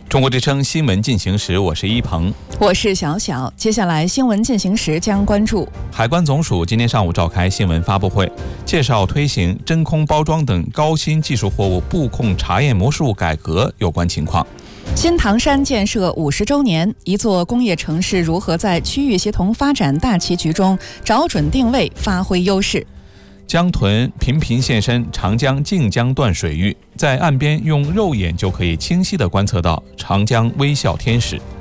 中国之声新闻进行时，我是一鹏， 我是小小。接下来新闻进行时将关注海关总署今天上午召开新闻发布会，介绍推行真空包装等高新技术货物布控查验模式物改革有关情况。 新唐山建设50周年，一座工业城市如何在区域协同发展大棋局中找准定位，发挥优势。 江豚频频现身长江静江段水域，在岸边用肉眼就可以清晰地观测到长江微笑天使。